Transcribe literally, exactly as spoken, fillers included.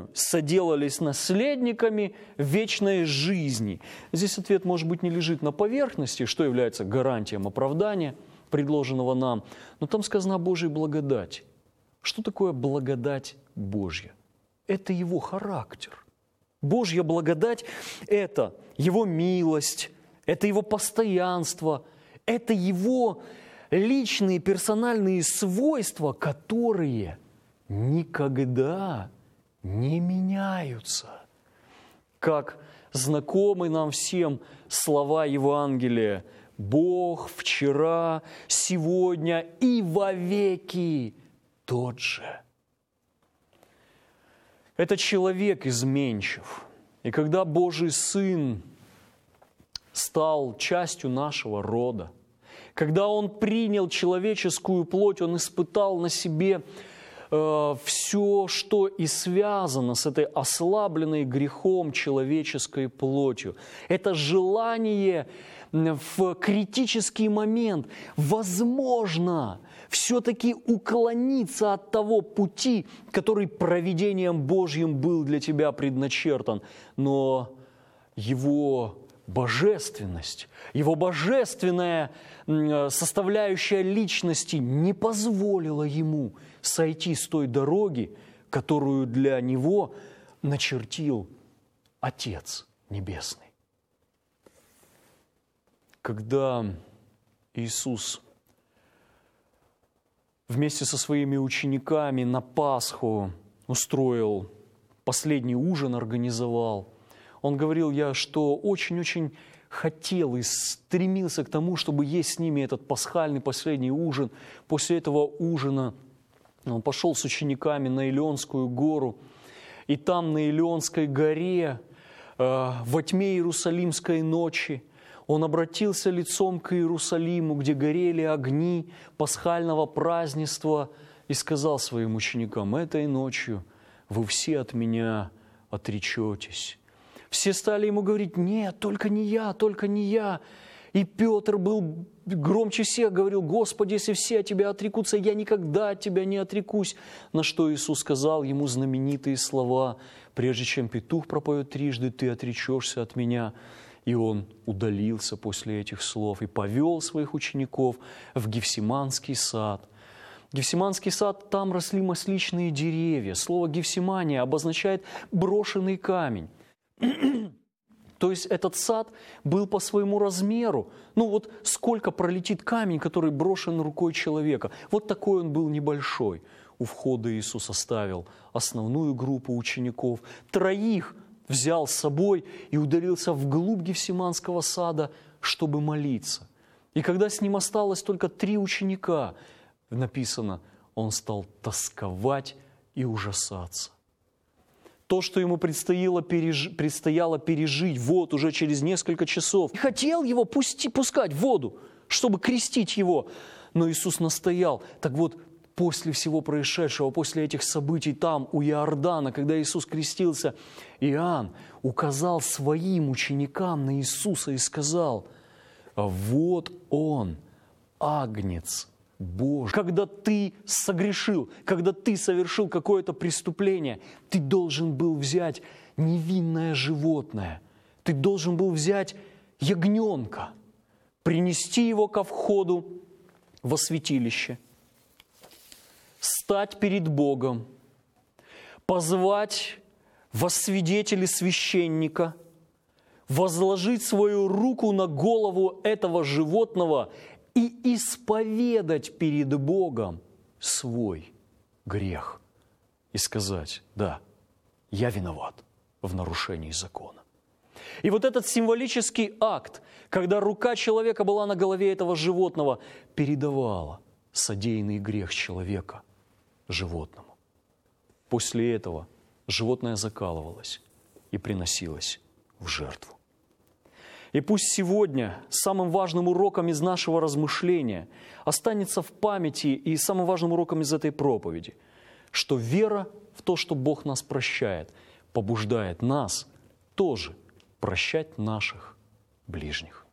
время соделались наследниками вечной жизни. Здесь ответ, может быть, не лежит на поверхности, что является гарантием оправдания, предложенного нам, но там сказано о Божьей благодати. Что такое благодать Божья? Это Его характер. Божья благодать – это Его милость, это Его постоянство, это Его личные персональные свойства, которые никогда не меняются. Как знакомы нам всем слова Евангелия: «Бог вчера, сегодня и вовеки тот же». Это человек изменчив. И когда Божий Сын стал частью нашего рода, когда Он принял человеческую плоть, Он испытал на себе э, все, что и связано с этой ослабленной грехом человеческой плотью. Это желание в критический момент, возможно, все-таки уклониться от того пути, который провидением Божьим был для тебя предначертан. Но Его божественность, Его божественная составляющая личности не позволила Ему сойти с той дороги, которую для Него начертил Отец Небесный. Когда Иисус вместе со своими учениками на Пасху устроил последний ужин, организовал, Он говорил: я что очень-очень хотел и стремился к тому, чтобы есть с ними этот пасхальный последний ужин. После этого ужина Он пошел с учениками на Илионскую гору, и там на Илионской горе, э, во тьме Иерусалимской ночи, Он обратился лицом к Иерусалиму, где горели огни пасхального празднества, и сказал своим ученикам: «Этой ночью вы все от Меня отречетесь». Все стали Ему говорить: «Нет, только не я, только не я». И Петр был громче всех, говорил: «Господи, если все от Тебя отрекутся, я никогда от Тебя не отрекусь». На что Иисус сказал ему знаменитые слова: «Прежде чем петух пропоет трижды, ты отречешься от Меня». И Он удалился после этих слов и повел своих учеников в Гефсиманский сад. Гефсиманский сад, там росли масличные деревья. Слово «Гефсимания» обозначает брошенный камень. То есть этот сад был по своему размеру. Ну вот сколько пролетит камень, который брошен рукой человека. Вот такой он был небольшой. У входа Иисус оставил основную группу учеников. Троих взял с собой и удалился вглубь Гефсиманского сада, чтобы молиться. И когда с ним осталось только три ученика, написано, он стал тосковать и ужасаться. То, что ему предстояло, переж... предстояло пережить вот уже через несколько часов. И хотел его пусти... пускать в воду, чтобы крестить его. Но Иисус настоял. Так вот, после всего происшедшего, после этих событий там, у Иордана, когда Иисус крестился, Иоанн указал своим ученикам на Иисуса и сказал: «Вот Он, Агнец Божий». Когда ты согрешил, когда ты совершил какое-то преступление, ты должен был взять невинное животное, ты должен был взять ягненка, принести его ко входу во святилище, стать перед Богом, позвать во свидетели священника, возложить свою руку на голову этого животного и исповедать перед Богом свой грех и сказать: да, я виноват в нарушении закона. И вот этот символический акт, когда рука человека была на голове этого животного, передавала содеянный грех человека животному. После этого животное закалывалось и приносилось в жертву. И пусть сегодня самым важным уроком из нашего размышления останется в памяти и самым важным уроком из этой проповеди, что вера в то, что Бог нас прощает, побуждает нас тоже прощать наших ближних.